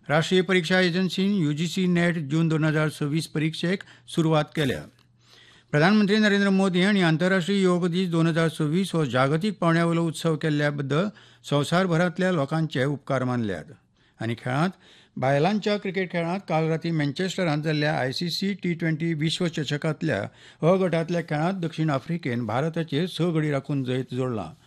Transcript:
राष्ट्रीय परीक्षा एजन्सीन यूजीसी नेट जून 2026 परीक्षेक सुरवात केल्या. प्रधानमंत्री नरेंद्र मोदी हांणी आंतरराष्ट्रीय योग दीस 2026 हो जागतीक पावंड्यावेलो उत्सव केल्ल्या बद्दल संवसारभरांतल्या लोकांचे उपकार मानल्यात. आनी खेळांत बायलांच्या क्रिकेट खेळांत काल रातीं मँचेस्टरांत जाल्ल्या आयसीसी T20 विश्वचषकांतल्या अ गटांतल्या खेळांत दक्षिण आफ्रिकेन भारताचेर 6 गडी राखून जैत जोडलां.